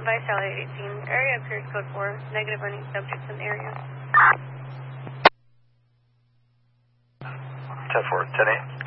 by Sally 18. Area appears code 4. Negative on any subjects in the area. 10-4, 10-8.